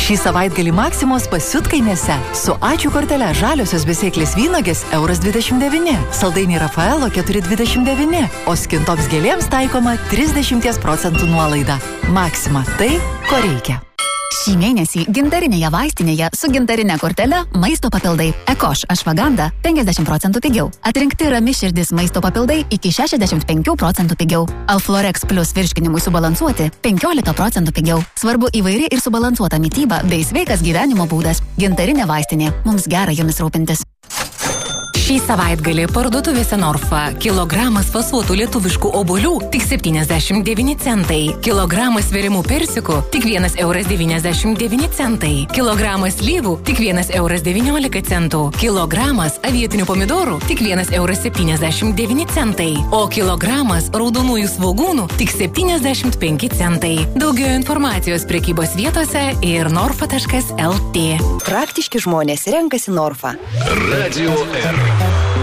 Šį savaitgalį Maksimos pasiutkainėse su ačiū kortele žaliosios besėklės vynogės €29, saldainiai Rafaelo 4,29, o skintoms gėlėms taikoma 30% nuolaida. Maksima - tai, ko reikia. Šį mėnesį gintarinėje vaistinėje su gintarinė kortele maisto papildai. Ekoš ašvaganda 50% pigiau. Atrinkti rami širdis maisto papildai iki 65% pigiau. Alflorex plus virškinimui subalansuoti 15% pigiau. Svarbu įvairi ir subalansuota mityba bei sveikas gyvenimo būdas. Gintarinė vaistinė. Mums gera jomis rūpintis. Šį savaitgalį parduotuvėse Norfa kilogramas fasuotų lietuviškų obuolių tik 79 centai, kilogramas sveriamų persikų tik €1,99, kilogramas slyvų tik €1,19, kilogramas avietinių pomidorų tik €1,79, o kilogramas raudonųjų svogūnų tik 75 centai. Daugiau informacijos prekybos vietose ir norfa.lt. Praktiški žmonės renkasi Norfa. Radio R.